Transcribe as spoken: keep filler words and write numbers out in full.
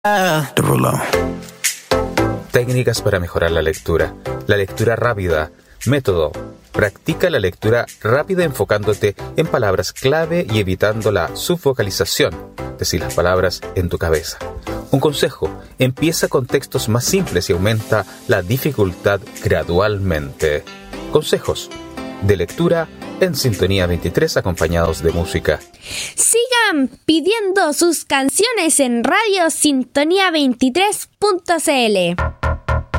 Técnicas para mejorar la lectura. La lectura rápida. Método. Practica la lectura rápida enfocándote en palabras clave y evitando la subvocalización, decir las palabras en tu cabeza. Un consejo. Empieza con textos más simples y aumenta la dificultad gradualmente. Consejos de lectura en Sintonía veintitrés acompañados de música. Sigan pidiendo sus canciones en radio sintonía veintitrés punto c l.